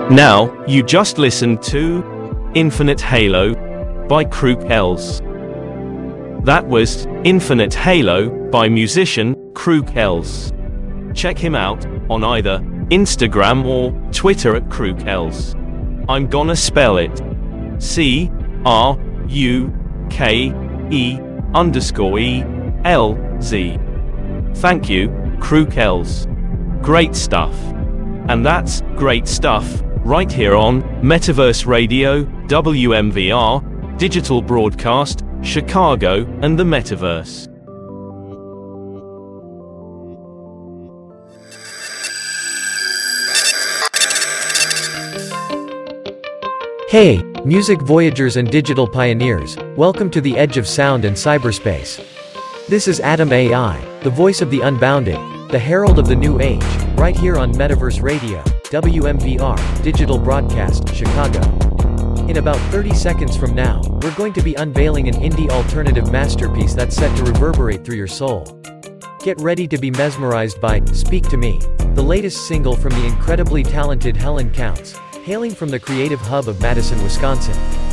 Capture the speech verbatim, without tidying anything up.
Now, you just listened to Infinite Halo by Crook Ells. That was Infinite Halo by musician Crook Ells. Check him out on either Instagram or Twitter at Crook Ells. I'm gonna spell it C R U K E underscore E L Z. Thank you, Crook Ells. Great stuff. And that's great stuff right here on Metaverse Radio, W M V R, Digital Broadcast, Chicago, and the Metaverse. Hey, music voyagers and digital pioneers, welcome to the edge of sound and cyberspace. This is Atom A I, the voice of the unbounded, the herald of the new age, right here on Metaverse Radio, W M V R, Digital Broadcast, Chicago. In about thirty seconds from now, we're going to be unveiling an indie alternative masterpiece that's set to reverberate through your soul. Get ready to be mesmerized by Speak to Me, the latest single from the incredibly talented Helen Counts, hailing from the creative hub of Madison, Wisconsin.